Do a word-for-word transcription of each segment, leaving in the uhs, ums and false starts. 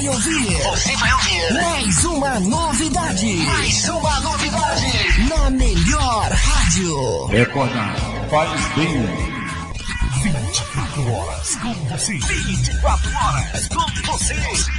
vai ouvir. Você vai ouvir. Mais uma novidade. Mais uma novidade. Na melhor rádio. Recordar faz bem. vinte e quatro horas com você. vinte e quatro horas com você.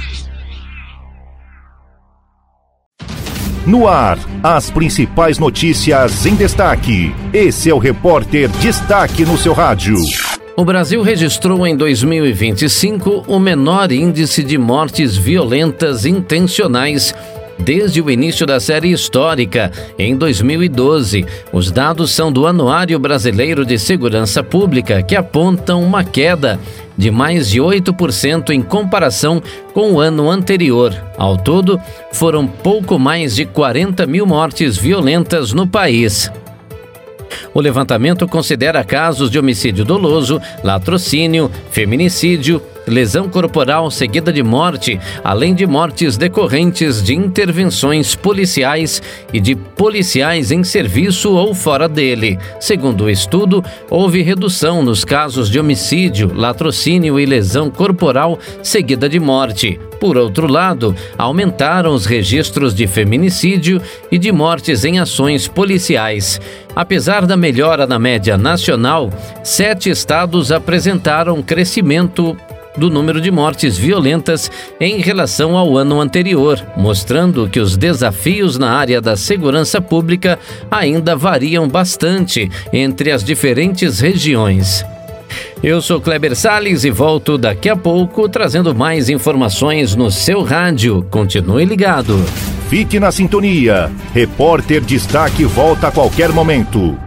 No ar, as principais notícias em destaque. Esse é o Repórter Destaque no seu rádio. O Brasil registrou em dois mil e vinte e cinco o menor índice de mortes violentas intencionais desde o início da série histórica, em dois mil e doze. Os dados são do Anuário Brasileiro de Segurança Pública, que apontam uma queda de mais de oito por cento em comparação com o ano anterior. Ao todo, foram pouco mais de quarenta mil mortes violentas no país. O levantamento considera casos de homicídio doloso, latrocínio, feminicídio, lesão corporal seguida de morte, além de mortes decorrentes de intervenções policiais e de policiais em serviço ou fora dele. Segundo o estudo, houve redução nos casos de homicídio, latrocínio e lesão corporal seguida de morte. Por outro lado, aumentaram os registros de feminicídio e de mortes em ações policiais. Apesar da melhora na média nacional, sete estados apresentaram crescimento do número de mortes violentas em relação ao ano anterior, mostrando que os desafios na área da segurança pública ainda variam bastante entre as diferentes regiões. Eu sou Kleber Salles e volto daqui a pouco trazendo mais informações no seu rádio. Continue ligado. Fique na sintonia. Repórter Destaque volta a qualquer momento.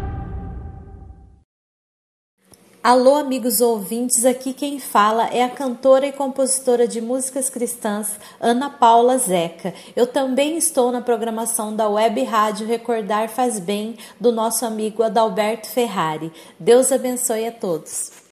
Alô, amigos ouvintes, aqui quem fala é a cantora e compositora de músicas cristãs Ana Paula Zeca. Eu também estou na programação da Web Rádio Recordar Faz Bem, do nosso amigo Adalberto Ferrari. Deus abençoe a todos.